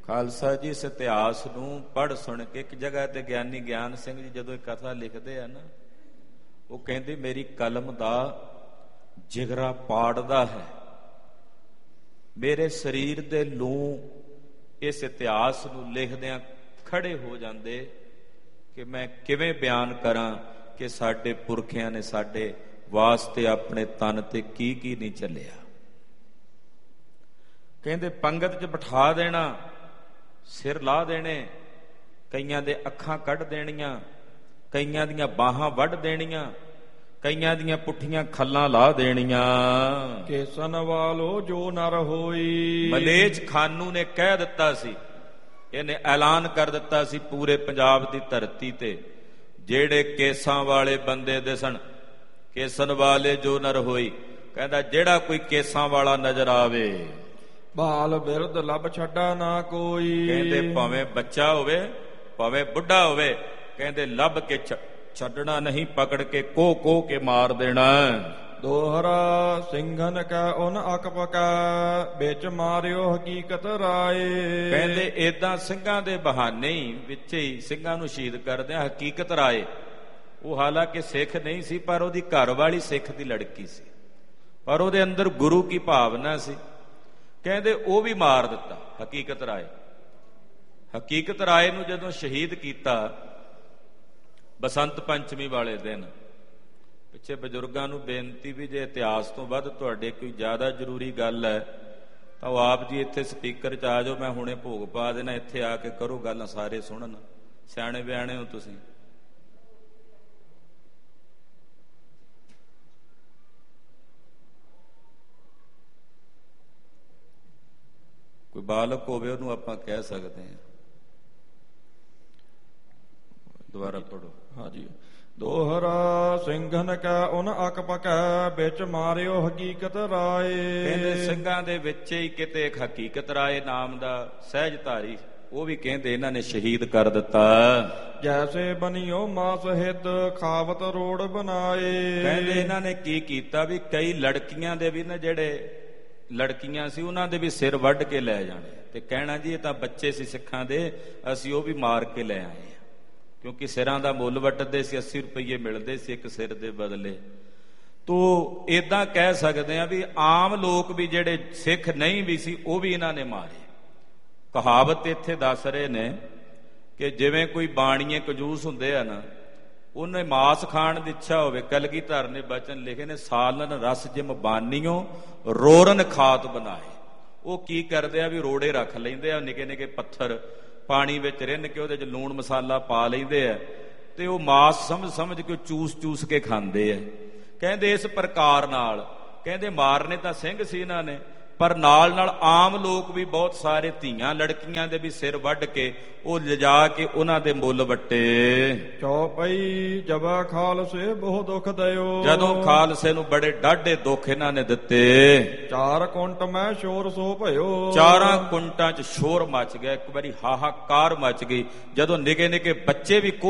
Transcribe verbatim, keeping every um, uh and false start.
ਖਾਲਸਾ ਜੀ ਇਸ ਇਤਿਹਾਸ ਨੂੰ ਪੜ੍ਹ ਸੁਣ ਕੇ ਇੱਕ ਜਗ੍ਹਾ ਤੇ ਗਿਆਨੀ ਗਿਆਨ ਸਿੰਘ ਜੀ ਜਦੋਂ ਇਹ ਕਥਾ ਲਿਖਦੇ ਆ ਨਾ, ਉਹ ਕਹਿੰਦੇ ਮੇਰੀ ਕਲਮ ਦਾ ਜਿਗਰਾ ਪਾੜਦਾ ਹੈ, ਮੇਰੇ ਸਰੀਰ ਦੇ ਲੂੰ ਇਸ ਇਤਿਹਾਸ ਨੂੰ ਲਿਖਦਿਆਂ ਖੜੇ ਹੋ ਜਾਂਦੇ ਕਿ ਮੈਂ ਕਿਵੇਂ ਬਿਆਨ ਕਰਾਂ ਕਿ ਸਾਡੇ ਪੁਰਖਿਆਂ ਨੇ ਸਾਡੇ ਵਾਸਤੇ ਆਪਣੇ ਤਨ ਤੇ ਕੀ ਕੀ ਨਹੀਂ ਚੱਲਿਆ। ਕਹਿੰਦੇ ਪੰਗਤ 'ਚ ਬਿਠਾ ਦੇਣਾ, ਸਿਰ ਲਾ ਦੇਣੇ, ਕਈਆਂ ਦੇ ਅੱਖਾਂ ਕੱਢ ਦੇਣੀਆਂ, ਕਈਆਂ ਦੀਆਂ ਬਾਹਾਂ ਵੱਢ ਦੇਣੀਆਂ, ਕਈਆਂ ਦੀਆਂ ਪੁੱਠੀਆਂ ਖੱਲਾਂ ਲਾ ਦੇਣੀਆਂ। ਕੇਸਨ ਵਾਲੋ ਜੋ ਨਰ ਹੋਈ। ਮਲੇਛ ਖਾਨੂ ਨੇ ਕਹਿ ਦਿੱਤਾ ਸੀ, ਇਹਨੇ ਐਲਾਨ ਕਰ ਦਿੱਤਾ ਸੀ ਪੂਰੇ ਪੰਜਾਬ ਦੀ ਧਰਤੀ ਤੇ, ਜਿਹੜੇ ਕੇਸਾਂ ਵਾਲੇ ਬੰਦੇ ਦਿਸਣ, ਕੇਸਨ ਵਾਲੇ ਜੋ ਨਰ ਹੋਈ, ਕਹਿੰਦਾ ਜਿਹੜਾ ਕੋਈ ਕੇਸਾਂ ਵਾਲਾ ਨਜ਼ਰ ਆਵੇ, ਬਾਲ ਬਿਰਧ ਲੱਭ ਛੱਡਾ ਨਾ ਕੋਈ। ਕਹਿੰਦੇ ਭਾਵੇਂ ਬੱਚਾ ਹੋਵੇ ਭਾਵੇਂ ਬੁੱਢਾ ਹੋਵੇ, ਕਹਿੰਦੇ ਲੱਭ ਕੇ ਛੱਡਣਾ ਨਹੀਂ, ਪਕੜ ਕੇ ਕੋਹ ਕੋਹ ਕੇ ਮਾਰ ਦੇਣਾ। ਦੋਹਰਾ ਸਿੰਘਨ ਕਾ ਉਨ ਅਕ ਪਕਾ, ਵਿੱਚ ਮਾਰਿਓ ਹਕੀਕਤ ਰਾਏ। ਕਹਿੰਦੇ ਏਦਾਂ ਸਿੰਘਾਂ ਦੇ ਬਹਾਨੇ ਹੀ ਵਿੱਚ ਹੀ ਸਿੰਘਾਂ ਨੂੰ ਸ਼ਹੀਦ ਕਰਦੇ ਆ ਹਕੀਕਤ ਰਾਏ। ਉਹ ਹਾਲਾਂਕਿ ਸਿੱਖ ਨਹੀਂ ਸੀ, ਪਰ ਉਹਦੀ ਘਰ ਵਾਲੀ ਸਿੱਖ ਦੀ ਲੜਕੀ ਸੀ, ਪਰ ਉਹਦੇ ਅੰਦਰ ਗੁਰੂ ਕੀ ਭਾਵਨਾ ਸੀ। ਕਹਿੰਦੇ ਉਹ ਵੀ ਮਾਰ ਦਿੱਤਾ ਹਕੀਕਤ ਰਾਏ। ਹਕੀਕਤ ਰਾਏ ਨੂੰ ਜਦੋਂ ਸ਼ਹੀਦ ਕੀਤਾ ਬਸੰਤ ਪੰਚਮੀ ਵਾਲੇ ਦਿਨ, ਪਿੱਛੇ ਬਜ਼ੁਰਗਾਂ ਨੂੰ ਬੇਨਤੀ ਵੀ ਜੇ ਇਤਿਹਾਸ ਤੋਂ ਵੱਧ ਤੁਹਾਡੇ ਕੋਈ ਜ਼ਿਆਦਾ ਜ਼ਰੂਰੀ ਗੱਲ ਹੈ ਤਾਂ ਉਹ ਆਪ ਜੀ ਇੱਥੇ ਸਪੀਕਰ 'ਚ ਆ ਜਾਓ, ਮੈਂ ਹੁਣੇ ਭੋਗ ਪਾ ਦੇਣਾ, ਇੱਥੇ ਆ ਕੇ ਕਰੋ ਗੱਲਾਂ, ਸਾਰੇ ਸੁਣਨ, ਸਿਆਣੇ ਬਿਆਣੇ ਹੋ ਤੁਸੀਂ। ਕੋਈ ਬਾਲਕ ਹੋਵੇ ਉਹਨੂੰ ਆਪਾਂ ਕਹਿ ਸਕਦੇ ਹਾਂ। ਦੁਬਾਰਾ ਪੜੋ। ਹਾਂਜੀ। ਦੋਹਰਾ ਸਿੰਘਨ ਕਾ ਉਨ ਅਕ ਪਕੈ, ਵਿੱਚ ਮਾਰਿਓ ਹਕੀਕਤ ਰਾਏ। ਕਹਿੰਦੇ ਸਿੰਘਾਂ ਦੇ ਵਿੱਚ ਹੀ ਕਿਤੇ ਇੱਕ ਹਕੀਕਤ ਰਾਏ ਨਾਮ ਦਾ ਸਹਿਜਧਾਰੀ, ਉਹ ਵੀ ਕਹਿੰਦੇ ਇਹਨਾਂ ਨੇ ਸ਼ਹੀਦ ਕਰ ਦਿੱਤਾ। ਜੈਸੇ ਬਨਿਓ ਮਾਸ ਹਿੱਤ, ਖਾਵਤ ਰੋੜ ਬਣਾਏ। ਕਹਿੰਦੇ ਇਹਨਾਂ ਨੇ ਕੀ ਕੀਤਾ ਵੀ ਕਈ ਲੜਕੀਆਂ ਦੇ ਵੀ ਨਾ, ਜਿਹੜੇ ਲੜਕੀਆਂ ਸੀ ਉਹਨਾਂ ਦੇ ਵੀ ਸਿਰ ਵੱਢ ਕੇ ਲੈ ਜਾਣੇ ਤੇ ਕਹਿਣਾ ਜੀ ਇਹ ਤਾਂ ਬੱਚੇ ਸੀ ਸਿੱਖਾਂ ਦੇ, ਅਸੀਂ ਉਹ ਵੀ ਮਾਰ ਕੇ ਲੈ ਆਏ ਆ, ਕਿਉਂਕਿ ਸਿਰਾਂ ਦਾ ਮੁੱਲ ਵੱਟਦੇ ਸੀ, ਅੱਸੀ ਰੁਪਈਏ ਮਿਲਦੇ ਸੀ ਇੱਕ ਸਿਰ ਦੇ ਬਦਲੇ। ਤੋ ਏਦਾਂ ਕਹਿ ਸਕਦੇ ਆ ਵੀ ਆਮ ਲੋਕ ਵੀ ਜਿਹੜੇ ਸਿੱਖ ਨਹੀਂ ਵੀ ਸੀ ਉਹ ਵੀ ਇਹਨਾਂ ਨੇ ਮਾਰੇ। ਕਹਾਵਤ ਇੱਥੇ ਦੱਸ ਰਹੇ ਨੇ ਕਿ ਜਿਵੇਂ ਕੋਈ ਬਾਣੀਏ ਕੰਜੂਸ ਹੁੰਦੇ ਆ ਨਾ, ਉਹਨੇ ਮਾਸ ਖਾਣ ਦੀ ਇੱਛਾ ਹੋਵੇ, ਕਲਗੀਧਰ ਨੇ ਬਚਨ ਲਿਖੇ ਨੇ, ਸਾਲਨ ਰਸ ਜਿਮ ਬਾਨੀਓ ਰੋਰਨ ਖਾਤ ਬਣਾਏ। ਉਹ ਕੀ ਕਰਦੇ ਆ ਵੀ ਰੋੜੇ ਰੱਖ ਲੈਂਦੇ ਆ, ਨਿੱਕੇ ਨਿੱਕੇ ਪੱਥਰ ਪਾਣੀ ਵਿੱਚ ਰਿੰਨ ਕੇ ਉਹਦੇ 'ਚ ਲੂਣ ਮਸਾਲਾ ਪਾ ਲੈਂਦੇ ਆ ਤੇ ਉਹ ਮਾਸ ਸਮਝ ਸਮਝ ਕੇ ਚੂਸ ਚੂਸ ਕੇ ਖਾਂਦੇ ਆ। ਕਹਿੰਦੇ ਇਸ ਪ੍ਰਕਾਰ ਨਾਲ, ਕਹਿੰਦੇ ਮਾਰਨੇ ਤਾਂ ਸਿੰਘ ਸੀ ਇਹਨਾਂ ਨੇ, ਪਰ ਨਾਲ ਨਾਲ ਆਮ ਲੋਕ ਵੀ ਬਹੁਤ ਸਾਰੇ ਧੀਆਂ ਲੜਕੀਆਂ ਦੇ ਵੀ ਸਿਰ ਵੱਢ ਕੇ ਉਹ ਲਿਜਾ ਕੇ ਉਹਨਾਂ ਦੇ ਮੁੱਲ ਵੱਟੇ। ਚੌਪਈ ਜਬਾ ਖਾਲਸੇ ਬਹੁ ਦੁੱਖ ਦਿਓ। ਜਦੋਂ ਖਾਲਸੇ ਨੂੰ ਬੜੇ ਡਾਢੇ ਦੁੱਖ ਇਹਨਾਂ ਨੇ ਦਿੱਤੇ। ਚਾਰ ਕੁੰਟ ਮੈਂ ਸ਼ੋਰ ਸੋ ਭਇਓ। ਚਾਰਾਂ ਕੁੰਟਾਂ 'ਚ ਸ਼ੋਰ ਮਚ ਗਿਆ, ਇੱਕ ਵਾਰੀ ਹਾਹਾਕਾਰ ਮਚ ਗਈ, ਜਦੋਂ ਨਿੱਕੇ ਨਿੱਕੇ ਬੱਚੇ ਵੀ